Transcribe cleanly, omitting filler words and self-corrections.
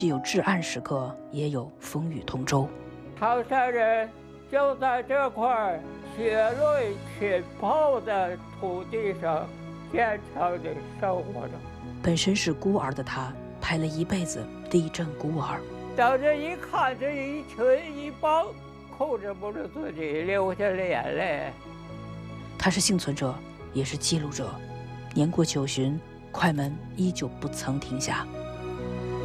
既有至暗时刻，也有风雨同舟。 唐山人就在这块血泪浸泡的土地上坚强地生活着。 本身是孤儿的他，拍了一辈子地震孤儿。 当这一看这一群一帮，控制不住自己流下了眼泪。 他是幸存者，也是记录者。年过九旬，快门依旧不曾停下。